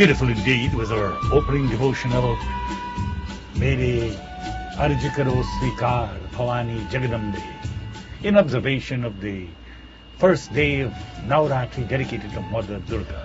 Beautiful indeed was our opening devotional. Mere Arj Karo Svikar Bhavani Jagadambe, in observation of the first day of Navratri dedicated to Mother Durga.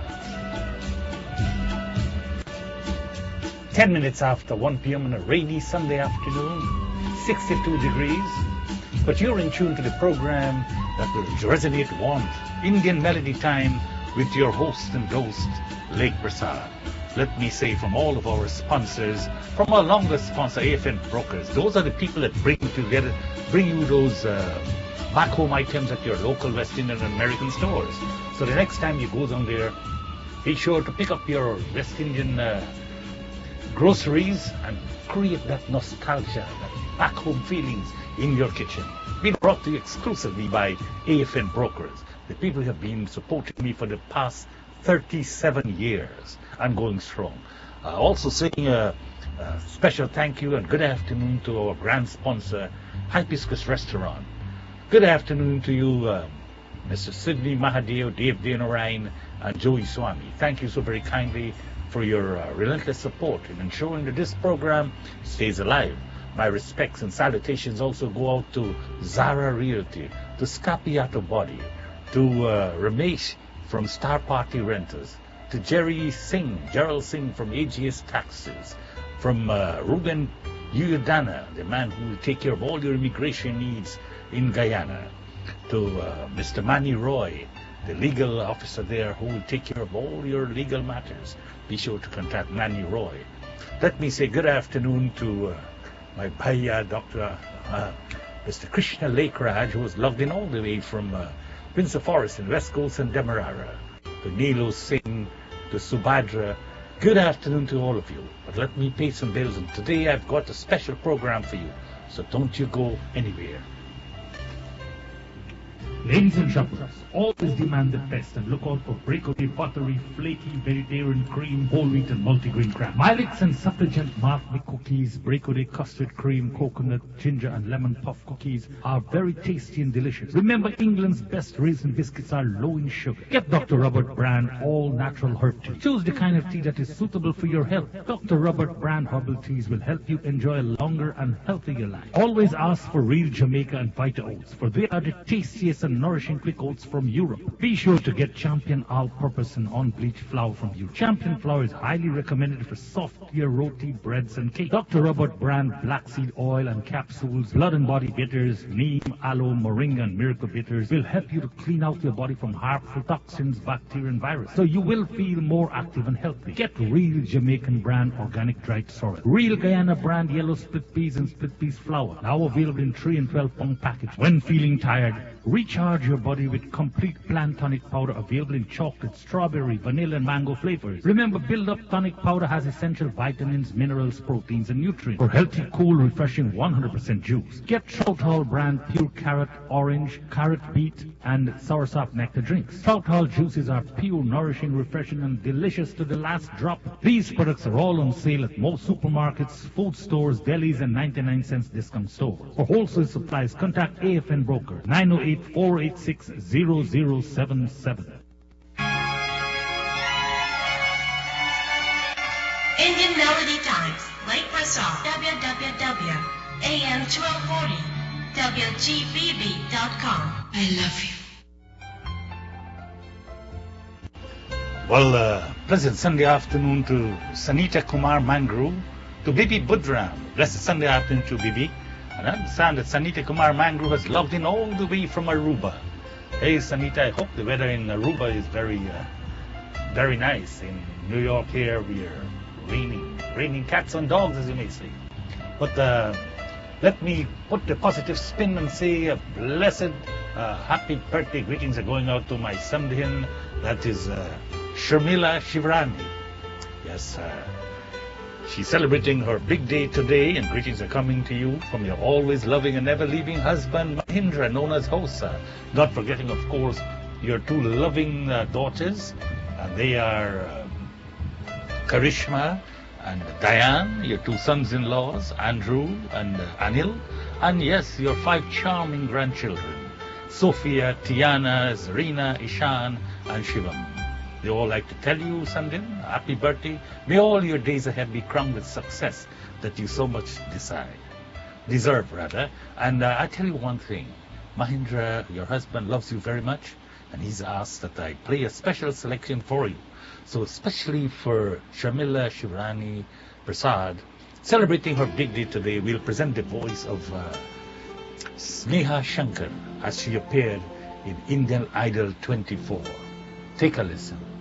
10 minutes after 1 p.m. on a rainy Sunday afternoon, 62 degrees. But you're in tune to the program that will resonate warmth, Indian Melody Time, with your host and host, Lake Prasad. Let me say from all of our sponsors, from our longest sponsor, AFN Brokers, those are the people that bring you those back home items at your local West Indian and American stores. So the next time you go down there, be sure to pick up your West Indian groceries and create that nostalgia, that back home feelings in your kitchen. Being brought to you exclusively by AFN Brokers, the people who have been supporting me for the past 37 years and going strong. Also saying a special thank you and good afternoon to our grand sponsor, Hibiscus Restaurant. Good afternoon to you, Mr. Sidney Mahadev, Dave Denarayan, and Joey Swami. Thank you so very kindly for your relentless support in ensuring that this program stays alive. My respects and salutations also go out to Zara Realty, to Scapiato Body, to Ramesh from Star Party Renters, to Gerald Singh from AGS Taxes, from Ruben Yudana, the man who will take care of all your immigration needs in Guyana, to Mr. Manny Roy, the legal officer there who will take care of all your legal matters. Be sure to contact Manny Roy. Let me say good afternoon to my bhaiya, Dr. Mr. Krishna Lakeraj, who was logged in all the way from Windsor Forest in West Coast and Demerara, to Nilo Singh, to Subhadra. Good afternoon to all of you. But let me pay some bills, and today I've got a special program for you, so don't you go anywhere. Ladies and shoppers, always demand the best and look out for Breakaway Buttery, Flaky, Vegetarian Cream, Whole Wheat and Multigrain Crab. Milix and Supplicant Mark Cookies, Breakaway Custard Cream, Coconut, Ginger and Lemon Puff Cookies are very tasty and delicious. Remember, England's best raisin biscuits are low in sugar. Get Dr. Robert Brand All Natural Herb Tea. Choose the kind of tea that is suitable for your health. Dr. Robert Brand Herbal Teas will help you enjoy a longer and healthier life. Always ask for real Jamaica and Vita Oats, for they are the tastiest and nourishing quick oats from Europe. Be sure to get Champion all-purpose and unbleached flour from Europe. Champion flour is highly recommended for soft-tier roti, breads and cakes. Dr. Robert Brand Black Seed Oil and Capsules, Blood and Body Bitters, Neem, Aloe, Moringa and Miracle Bitters will help you to clean out your body from harmful toxins, bacteria and viruses, so you will feel more active and healthy. Get real Jamaican brand organic dried sorrel. Real Guyana brand yellow split peas and split peas flour, now available in 3 and 12 pound package. When feeling tired, recharge your body with complete plant tonic powder available in chocolate, strawberry, vanilla and mango flavors. Remember, Build Up Tonic Powder has essential vitamins, minerals, proteins and nutrients for healthy, cool, refreshing 100% juice. Get Trout Hall brand pure carrot, orange, carrot, beet and soursop nectar drinks. Trout Hall juices are pure, nourishing, refreshing and delicious to the last drop. These products are all on sale at most supermarkets, food stores, delis and 99-cent discount stores. For wholesale supplies, contact AFN Broker 908-486-0077. Indian Melody Times, Lake Prasad, www.am1240, WGBB.com. I love you. Well, pleasant Sunday afternoon to Sanita Kumar Mangru, to Bibi Budram. Blessed Sunday afternoon to Bibi. And I understand that Sanita Kumar Mangru has logged in all the way from Aruba. Hey Sanita, I hope the weather in Aruba is very nice. In New York here, we are raining cats and dogs, as you may say. But let me put the positive spin and say a blessed, happy birthday greetings are going out to my Sandhian, that is Sharmila Shivrani. Yes, she's celebrating her big day today, and greetings are coming to you from your always loving and never leaving husband, Mahindra, known as Hosa. Not forgetting, of course, your 2 loving daughters, and they are Karishma and Diane, your 2 sons-in-laws, Andrew and Anil, and yes, your 5 charming grandchildren, Sophia, Tiana, Zarina, Ishan, and Shivam. They all like to tell you, Sandin, happy birthday. May all your days ahead be crowned with success that you so much deserve. And I tell you one thing, Mahindra, your husband, loves you very much, and he's asked that I play a special selection for you. So especially for Sharmila Shivrani Prasad, celebrating her big day today, we'll present the voice of Sneha Shankar as she appeared in Indian Idol 24. Take a listen.